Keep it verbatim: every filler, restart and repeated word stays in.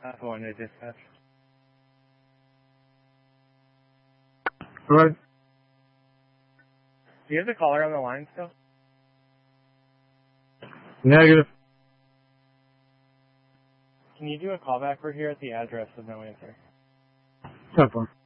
That's the one to dispatch. Right. Do you have the caller on the line still? Negative. Can you do a callback? We're here at the address with no answer. Tough one.